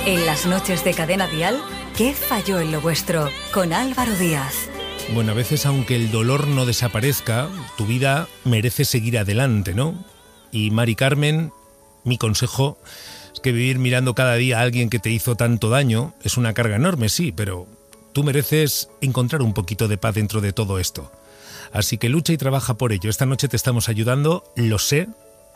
En las noches de Cadena Dial, ¿qué falló en lo vuestro? Con Álvaro Díaz. Bueno, a veces aunque el dolor no desaparezca, tu vida merece seguir adelante, ¿no? Y Mari Carmen, mi consejo es que vivir mirando cada día a alguien que te hizo tanto daño es una carga enorme, sí, pero tú mereces encontrar un poquito de paz dentro de todo esto. Así que lucha y trabaja por ello. Esta noche te estamos ayudando, lo sé,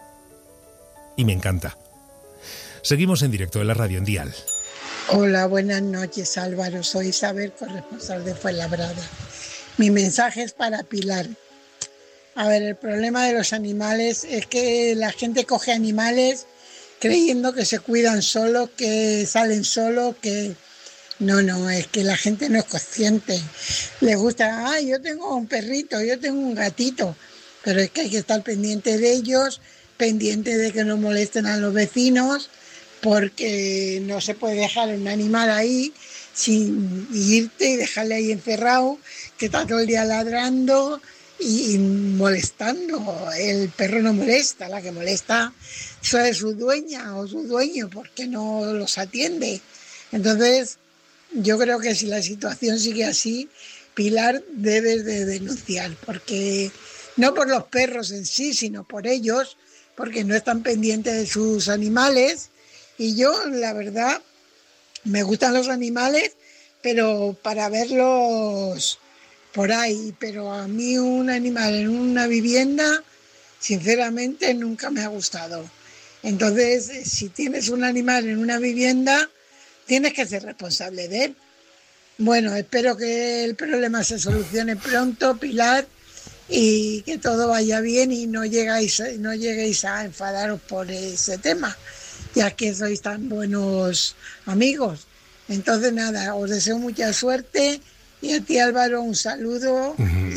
y me encanta. Seguimos en directo en la radio en Dial. Hola, buenas noches, Álvaro. Soy Isabel, corresponsal de Fuenlabrada. Mi mensaje es para Pilar. A ver, el problema de los animales es que la gente coge creyendo que se cuidan solos, que salen solos, que... No, es que la gente no es consciente. Le gusta, yo tengo un perrito, yo tengo un gatito, pero es que hay que estar pendiente de ellos, pendiente de que no molesten a los vecinos, porque no se puede dejar un animal ahí sin irte y dejarle ahí encerrado, que está todo el día ladrando y molestando. El perro no molesta, la que molesta es su dueña o su dueño, porque no los atiende. Entonces, yo creo que si la situación sigue así, Pilar, debes de denunciar, porque no por los perros en sí, sino por ellos, porque no están pendientes de sus animales. Y yo, la verdad, me gustan los animales, pero para verlos por ahí. Pero a mí un animal en una vivienda, sinceramente, nunca me ha gustado. Entonces, si tienes un animal en una vivienda, tienes que ser responsable de él. Bueno, espero que el problema se solucione pronto, Pilar, y que todo vaya bien y no lleguéis a enfadaros por ese tema, ya que sois tan buenos amigos. Entonces nada, os deseo mucha suerte y a ti, Álvaro, un saludo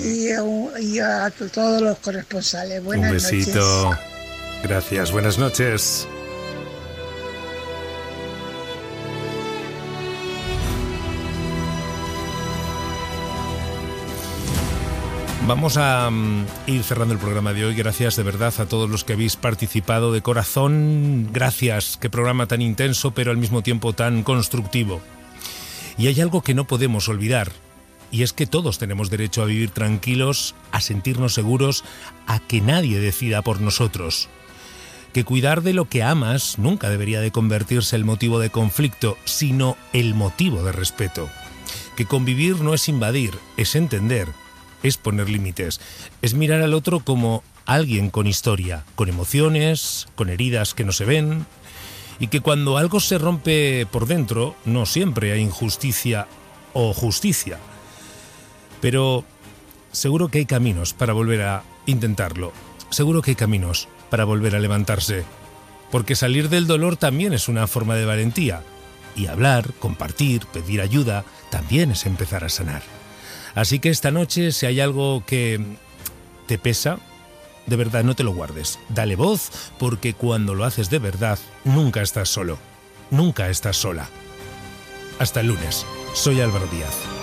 y a todos los corresponsales. Buenas noches. Un besito. Gracias, buenas noches. Vamos a ir cerrando el programa de hoy. Gracias de verdad a todos los que habéis participado de corazón. Gracias, qué programa tan intenso, pero al mismo tiempo tan constructivo. Y hay algo que no podemos olvidar, y es que todos tenemos derecho a vivir tranquilos, a sentirnos seguros, a que nadie decida por nosotros. Que cuidar de lo que amas nunca debería de convertirse el motivo de conflicto, sino el motivo de respeto. Que convivir no es invadir, es entender. Es poner límites, es mirar al otro como alguien con historia, con emociones, con heridas que no se ven, y que cuando algo se rompe por dentro, no siempre hay injusticia o justicia. Pero seguro que hay caminos para volver a intentarlo, seguro que hay caminos para volver a levantarse, porque salir del dolor también es una forma de valentía, y hablar, compartir, pedir ayuda, también es empezar a sanar. Así que esta noche, si hay algo que te pesa, de verdad no te lo guardes. Dale voz, porque cuando lo haces de verdad, nunca estás solo. Nunca estás sola. Hasta el lunes. Soy Álvaro Díaz.